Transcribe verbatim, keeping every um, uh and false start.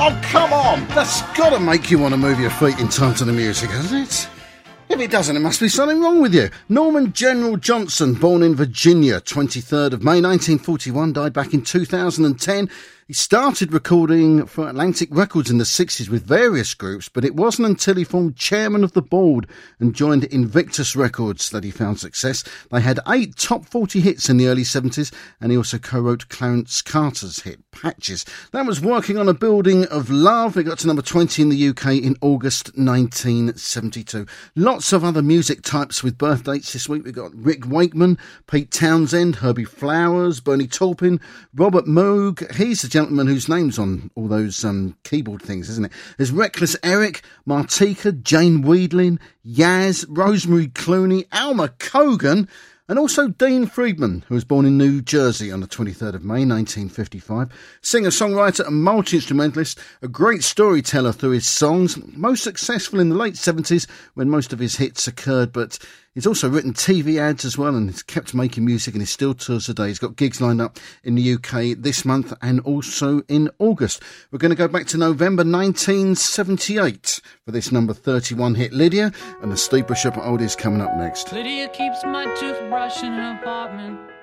Oh, come on! That's got to make you want to move your feet in time to the music, hasn't it? If it doesn't, it must be something wrong with you. Norman General Johnson, born in Virginia, twenty-third of May nineteen forty-one, died back in two thousand ten. He started recording for Atlantic Records in the sixties with various groups, but it wasn't until he formed chairman of the board and joined Invictus Records that he found success. They had eight top forty hits in the early seventies, and he also co-wrote Clarence Carter's hit, Patches. That was Working on a Building of Love. It got to number twenty in the U K in August nineteen seventy-two. Lots of other music types with birth dates this week. We've got Rick Wakeman, Pete Townsend, Herbie Flowers, Bernie Taupin, Robert Moog. He's the gentleman whose name's on all those um, keyboard things, isn't it? There's Reckless Eric, Martika, Jane Weedlin, Yaz, Rosemary Clooney, Alma Cogan, and also Dean Friedman, who was born in New Jersey on the twenty-third of May nineteen fifty-five. Singer-songwriter and multi-instrumentalist, a great storyteller through his songs, most successful in the late seventies when most of his hits occurred, but he's also written T V ads as well, and he's kept making music and he still tours today. He's got gigs lined up in the U K this month and also in August. We're going to go back to November nineteen seventy-eight for this number thirty-one hit, Lydia, and the Steve Bishop Oldies coming up next. Lydia keeps my toothbrush in her apartment.